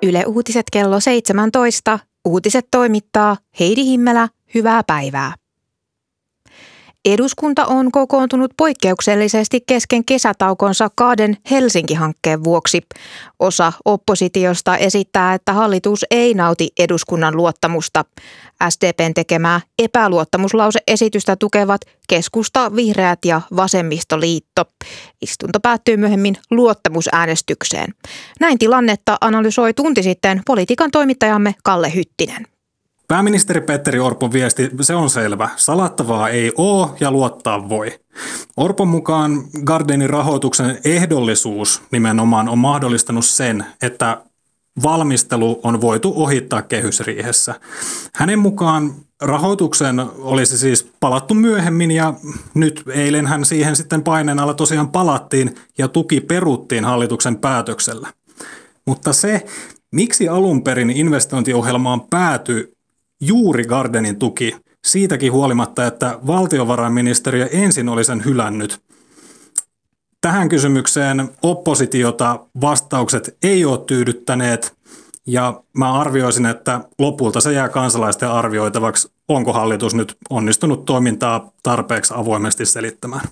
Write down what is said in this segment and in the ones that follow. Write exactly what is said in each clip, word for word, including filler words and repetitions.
Yle Uutiset kello seitsemäntoista. Uutiset toimittaa Heidi Himmelä. Hyvää päivää. Eduskunta on kokoontunut poikkeuksellisesti kesken kesätaukonsa kahden Helsinki-hankkeen vuoksi. Osa oppositiosta esittää, että hallitus ei nauti eduskunnan luottamusta. S D P:n tekemää epäluottamuslause-esitystä tukevat keskusta, vihreät ja vasemmistoliitto. Istunto päättyy myöhemmin luottamusäänestykseen. Näin tilannetta analysoi tunti sitten politiikan toimittajamme Kalle Hyttinen. Pääministeri Petteri Orpon viesti, se on selvä. Salattavaa ei ole ja luottaa voi. Orpon mukaan Gardenin rahoituksen ehdollisuus nimenomaan on mahdollistanut sen, että valmistelu on voitu ohittaa kehysriihessä. Hänen mukaan rahoituksen olisi siis palattu myöhemmin ja nyt eilen hän siihen sitten paineen alla tosiaan palattiin ja tuki peruttiin hallituksen päätöksellä. Mutta se, miksi alun perin investointiohjelmaan päätyi juuri Gardenin tuki, siitäkin huolimatta, että valtiovarainministeriö ensin oli sen hylännyt. Tähän kysymykseen oppositiota vastaukset ei ole tyydyttäneet ja mä arvioisin, että lopulta se jää kansalaisten arvioitavaksi, onko hallitus nyt onnistunut toimintaa tarpeeksi avoimesti selittämään.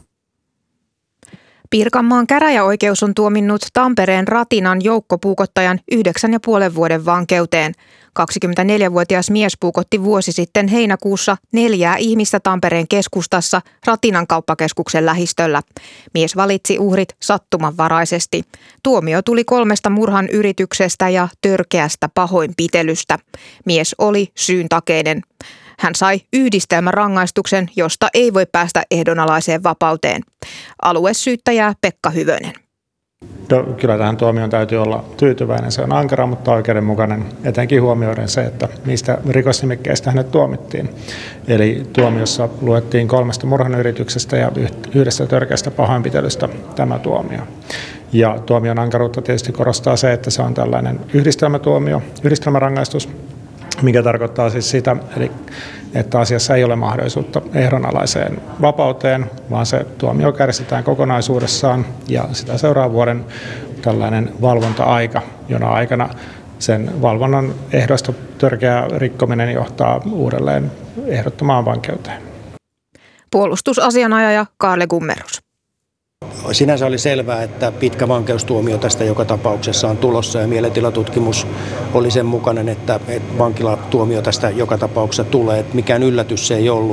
Pirkanmaan käräjäoikeus on tuominnut Tampereen Ratinan joukkopuukottajan yhdeksän ja puolen vuoden vankeuteen. kaksikymmentäneljävuotias mies puukotti vuosi sitten heinäkuussa neljää ihmistä Tampereen keskustassa Ratinan kauppakeskuksen lähistöllä. Mies valitsi uhrit sattumanvaraisesti. Tuomio tuli kolmesta murhan yrityksestä ja törkeästä pahoinpitelystä. Mies oli syyntakeinen. Hän sai yhdistelmärangaistuksen, josta ei voi päästä ehdonalaiseen vapauteen. Aluesyyttäjä Pekka Hyvönen. No, kyllä tähän tuomioon täytyy olla tyytyväinen. Se on ankara, mutta oikeudenmukainen, etenkin huomioiden se, että mistä rikosnimikkeistä hänet tuomittiin. Eli tuomiossa luettiin kolmesta murhanyrityksestä ja yhdestä törkeästä pahoinpitelystä tämä tuomio. Ja tuomion ankaruutta tietysti korostaa se, että se on tällainen yhdistelmätuomio, yhdistelmärangaistus, mikä tarkoittaa siis sitä, eli että asiassa ei ole mahdollisuutta ehdonalaiseen vapauteen, vaan se tuomio kärsitään kokonaisuudessaan ja sitä seuraa vuoden tällainen valvonta-aika, jona aikana sen valvonnan ehdoista törkeä rikkominen johtaa uudelleen ehdottomaan vankeuteen. Puolustusasianajaja Kaarle Gummerus. Sinänsä oli selvää, että pitkä vankeustuomio tästä joka tapauksessa on tulossa ja mielentilatutkimus oli sen mukainen, että vankilatuomio tästä joka tapauksessa tulee. Että mikään yllätys se ei ollut.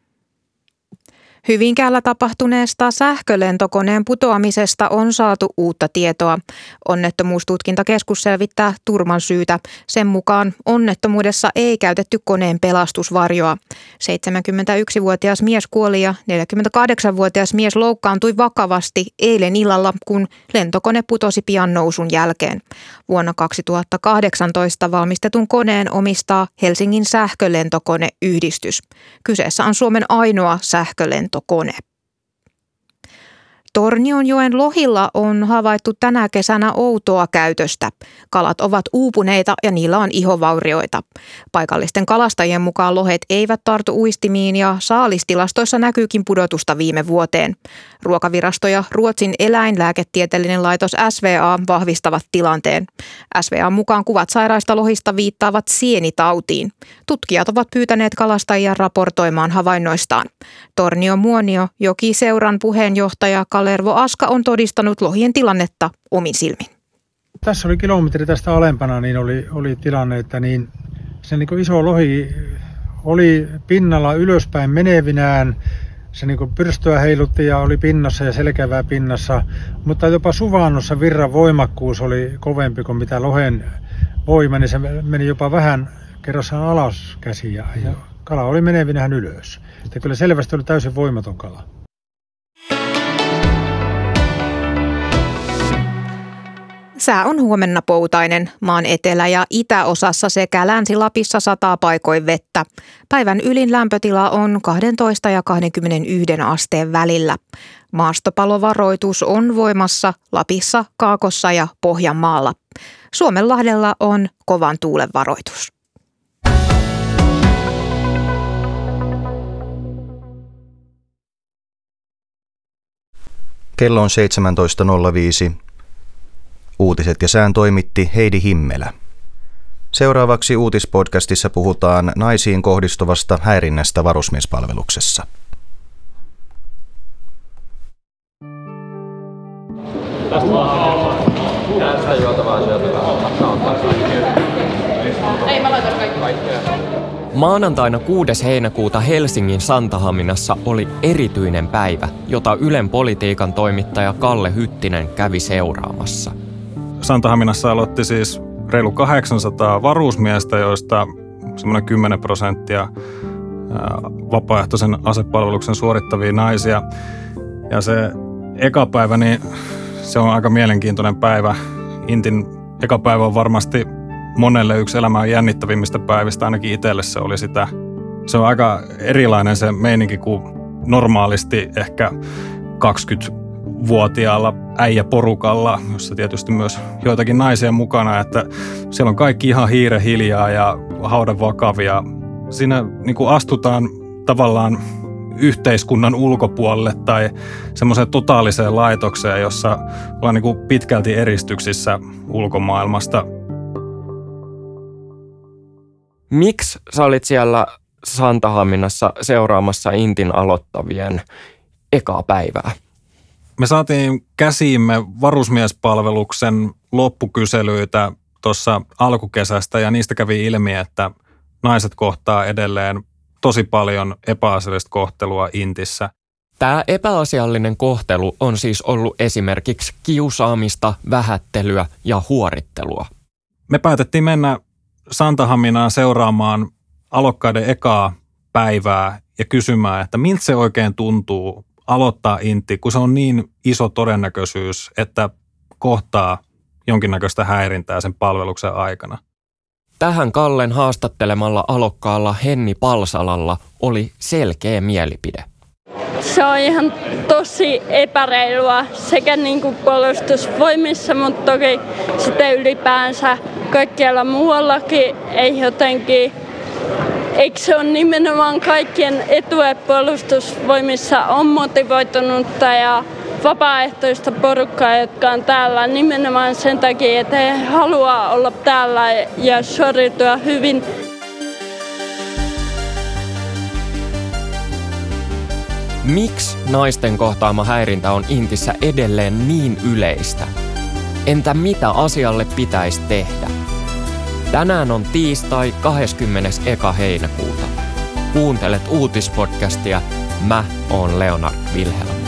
Hyvinkäällä tapahtuneesta sähkölentokoneen putoamisesta on saatu uutta tietoa. Onnettomuustutkintakeskus selvittää turman syytä. Sen mukaan onnettomuudessa ei käytetty koneen pelastusvarjoa. seitsemänkymmentäyksivuotias mies kuoli ja neljäkymmentäkahdeksanvuotias mies loukkaantui vakavasti eilen illalla, kun lentokone putosi pian nousun jälkeen. Vuonna kaksituhattakahdeksantoista valmistetun koneen omistaa Helsingin sähkölentokoneyhdistys. Kyseessä on Suomen ainoa sähkölentokone. Kone. Tornionjoen lohilla on havaittu tänä kesänä outoa käytöstä. Kalat ovat uupuneita ja niillä on ihovaurioita. Paikallisten kalastajien mukaan lohet eivät tartu uistimiin ja saalistilastoissa näkyykin pudotusta viime vuoteen. Ruokavirasto ja Ruotsin eläinlääketieteellinen laitos S V A vahvistavat tilanteen. S V A mukaan kuvat sairaista lohista viittaavat sienitautiin. Tutkijat ovat pyytäneet kalastajia raportoimaan havainnoistaan. Tornion Muonio Jokiseuran puheenjohtaja Kalervo Aska on todistanut lohien tilannetta omin silmin. Tässä oli kilometri tästä alempana, niin oli, oli tilanne, että niin, se niin kuin iso lohi oli pinnalla ylöspäin menevinään. Se niin kuin pyrstöä heilutti ja oli pinnassa ja selkävää pinnassa, mutta jopa suvannossa virran voimakkuus oli kovempi kuin mitä lohen voima, niin se meni jopa vähän kerrassaan alas käsiä ja kala oli menevinään ylös. Että kyllä selvästi oli täysin voimaton kala. Sää on huomenna poutainen. Maan etelä- ja itäosassa sekä Länsi-Lapissa sataa paikoin vettä. Päivän ylin lämpötila on kaksitoista ja kaksikymmentäyksi asteen välillä. Maastopalovaroitus on voimassa Lapissa, Kaakossa ja Pohjanmaalla. Suomenlahdella on kovan tuulen varoitus. Kello on seitsemäntoista nolla viisi. Uutiset ja sään toimitti Heidi Himmelä. Seuraavaksi uutispodcastissa puhutaan naisiin kohdistuvasta häirinnästä varusmiespalveluksessa. Maanantaina kuudes heinäkuuta Helsingin Santahaminassa oli erityinen päivä, jota Ylen politiikan toimittaja Kalle Hyttinen kävi seuraamassa. Santahaminassa aloitti siis reilu kahdeksansataa varusmiestä, joista semmoinen kymmenen prosenttia vapaaehtoisen asepalveluksen suorittavia naisia. Ja se eka päivä, niin se on aika mielenkiintoinen päivä. Intin eka päivä on varmasti monelle yksi elämän jännittävimmistä päivistä, ainakin itselle se oli sitä. Se on aika erilainen se meininki kuin normaalisti ehkä kaksikymmentävuotiaalla äijäporukalla, jossa tietysti myös joitakin naisia mukana, että siellä on kaikki ihan hiire hiljaa ja haudan vakavia. Siinä niin kuin astutaan tavallaan yhteiskunnan ulkopuolelle tai semmoiseen totaaliseen laitokseen, jossa ollaan niin kuin pitkälti eristyksissä ulkomaailmasta. Miksi sä olit siellä Santahaminassa seuraamassa Intin aloittavien ekaa päivää? Me saatiin käsiimme varusmiespalveluksen loppukyselyitä tuossa alkukesästä ja niistä kävi ilmi, että naiset kohtaa edelleen tosi paljon epäasiallista kohtelua Intissä. Tämä epäasiallinen kohtelu on siis ollut esimerkiksi kiusaamista, vähättelyä ja huorittelua. Me päätettiin mennä Santahaminaan seuraamaan alokkaiden ekaa päivää ja kysymään, että miltä se oikein tuntuu aloittaa Intti, kun se on niin iso todennäköisyys, että kohtaa jonkinnäköistä häirintää sen palveluksen aikana. Tähän Kallen haastattelemalla alokkaalla Henni Palsalalla oli selkeä mielipide. Se on ihan tosi epäreilua sekä niin kuin puolustusvoimissa, mutta toki sitten ylipäänsä kaikkialla muuallakin ei jotenkin. Eikö se ole nimenomaan kaikkien etu, että puolustusvoimissa on motivoitunutta ja vapaaehtoista porukkaa, jotka on täällä nimenomaan sen takia, että he haluaa olla täällä ja suoriutua hyvin. Miksi naisten kohtaama häirintä on Intissä edelleen niin yleistä? Entä mitä asialle pitäisi tehdä? Tänään on tiistai kahdeskymmenesensimmäinen heinäkuuta. Kuuntelet uutispodcastia. Mä oon Leonard Wilhelm.